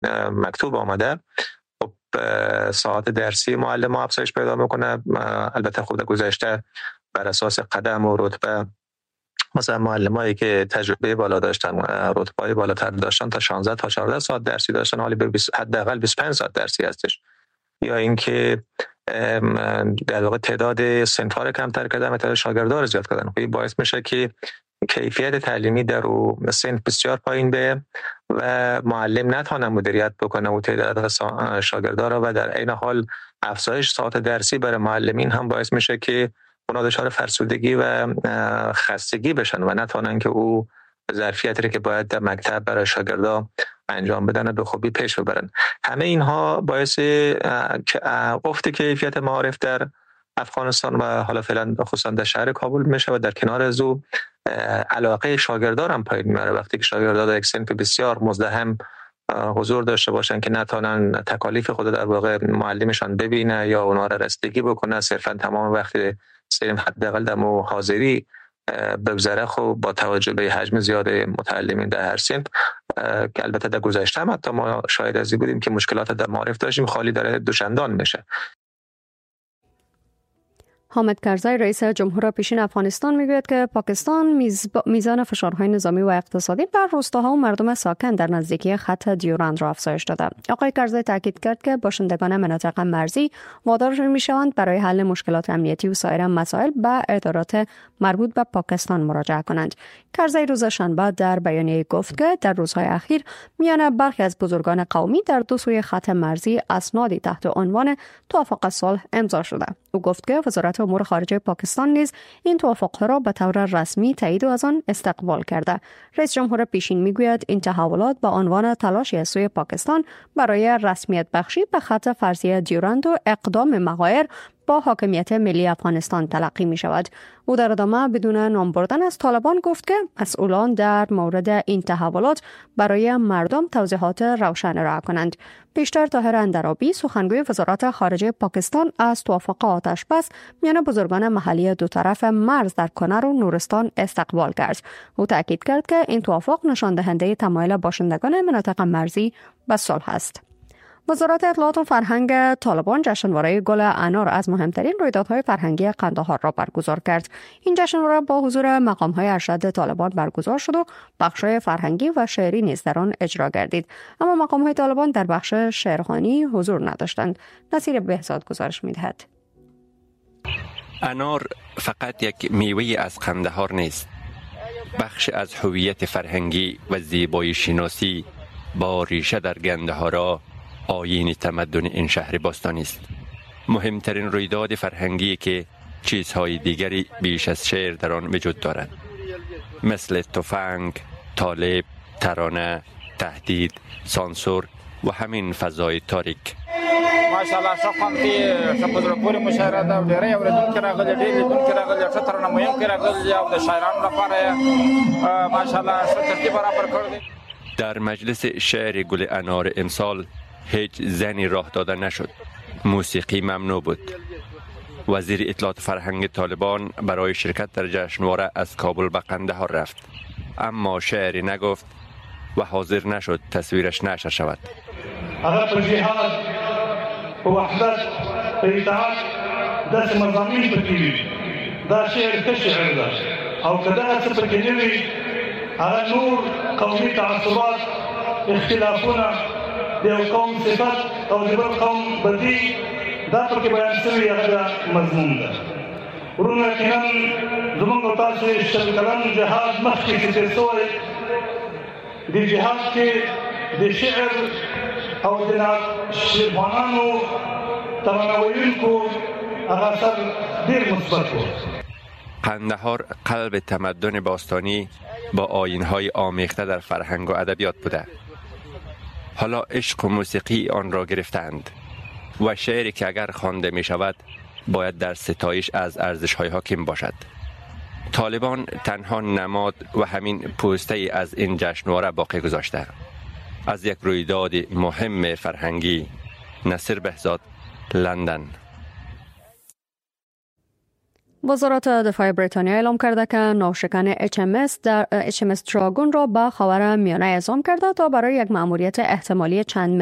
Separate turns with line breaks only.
مکتوب آمده. خب ساعت درسی معلم افزایش پیدا میکنه. البته خود گذشته بر اساس قدم و رتبه مثلا معلمایی که تجربه بالا داشتن، رتبه‌های بالاتر داشتن، تا 16 تا 14 ساعت درسی داشتن، حالی به حداقل 25 ساعت درسی هستش. یا اینکه در واقع تعداد صنف‌ها رو کمتر کردن و تعداد شاگردان رو زیاد کردن. این باعث میشه که کیفیت تعلیمی در اون صنف بسیار پایین به و معلم نتونه مدیریت بکنه و تعداد شاگردان را، و در عین حال افزایش ساعت درسی برای معلمین هم باعث میشه که اونا دچار فرسودگی و خستگی بشن و نتونن که او ظرفیتی که باید در مکتب برای شاگردان انجام بدن و به خوبی پیش ببرن. همه اینها باعث افت کیفیت معارف در افغانستان و حالا فعلا خصوصا در شهر کابل میشه و در کنار از او علاقه شاگردان هم پایین میاره. وقتی که شاگردان در یک صنف بسیار مزدحم حضور داشته باشن که نتونن تکالیف خود در واقع معلمشان ببینه یا اونا را رسیدگی بکنه، صرفا تمام وقت صرف حداقل در حاضری بگذره، خب با توجه به حجم زیاد متعلمین در هر صنف که البته در گذشته هم حتی ما شاهد از این بودیم که مشکلات در معارف داشتیم، خالی داره دوچندان میشه.
حامد کرزی رئیس جمهور پیشین افغانستان میگوید که پاکستان میزان فشارهای نظامی و اقتصادی بر روستاها و مردم ساکن در نزدیکی خط دیورند را افزایش داده. آقای کرزی تاکید کرد که باشندگان مناطق مرزی وادار میشوند برای حل مشکلات امنیتی و سایر مسائل به ادارات مربوط به پاکستان مراجعه کنند. کرزی روز شنبه در بیانیه گفت که در روزهای اخیر میان برخی از بزرگان قومی در دو سوی خط مرزی اسنادی تحت عنوان توافق صلح امضا شده. او گفت که وزارت امور خارجه پاکستان نیز این توافق را به طور رسمی تایید و از آن استقبال کرده. رئیس جمهور پیشین میگوید این تحولات با عنوان تلاشی از سوی پاکستان برای رسمیت بخشی به خط فرضی دیورند و اقدام مغایر با حاکمیت ملی افغانستان تلقی می شود. او در ادامه بدون نام بردن از طالبان گفت که مسئولان در مورد این تحولات برای مردم توضیحات روشن ارائه کنند. پیشتر طاهر اندرابی سخنگوی وزارت خارجه پاکستان از توافق آتش بس میان بزرگان محلی دو طرف مرز در کنر و نورستان استقبال کرد. او تاکید کرد که این توافق نشان دهنده تمایل باشندگان مناطق مرزی به صلح است. وزارت اطلاعات و فرهنگ طالبان جشنواره گل انار از مهمترین رویدادهای فرهنگی قندهار را برگزار کرد. این جشنواره با حضور مقام‌های ارشد طالبان برگزار شد و بخش‌های فرهنگی و شعری نیز در آن اجرا گردید. اما مقام‌های طالبان در بخش شعرخوانی حضور نداشتند. نصیر بهزاد گزارش می‌دهد.
انار فقط یک میوه از قندهار نیست. بخش از هویت فرهنگی و زیبایی شناسی با ریشه در قندهار آیین تمدن این شهر باستانی است. مهمترین رویداد فرهنگی که چیزهای دیگری بیش از شعر در آن وجود دارد، مثل تفنگ، طالب، ترانه، تهدید، سانسور و همین فضای تاریک.
ماشاءالله شخصاً که شپزرپوری مشاعره ده ډیره اوریدونکو راغلي ډیره لیدونکو راغلي ښه ترانه مهم کې راغلي او د شاعرانو لپاره ماشاءالله ښه ترتیب برابر کړی.
در مجلس شعر گل انار امسال هیچ زنی راه داده نشد. موسیقی ممنوع بود. وزیر اطلاعات فرهنگ طالبان برای شرکت در جشنواره از کابل به قندهار رفت، اما شعری نگفت و حاضر نشد تصویرش نشر شود.
اگر پر جهاد و وحدت و اتحاد دست مضامین پکیوی دا شعر که شعر ده او که دغه څه پکې نه وي هغه نور قومي تعصبات اختلافونه د یو قوم صفت او د بل قوم بدي دا پکې بیان شوي هغه مضمون ده. ورونه یقینا زموږ تاسو شل کلن جهاد مخکې چې تېر سوی د جهاد کې د شعر او د شعرخوانانو ترانه ویونکو هغه اثر ډېر مثبت و.
قندهار قلب تمدن باستانی با آیین‌های آمیخته در فرهنگ و ادبیات بوده. حالا عشق و موسیقی آن را گرفتند و شعری که اگر خوانده می شود باید در ستایش از ارزش‌های حاکم باشد. طالبان تنها نماد و همین پوسته از این جشنواره باقی گذاشته. از یک رویداد مهم فرهنگی. نصیر بهزاد، لندن.
وزارت دفاع بریتانیا اعلام کرده که ناوشکن HMS دراگون را به خاور میانه اعزام کرده تا برای یک مأموریت احتمالی چند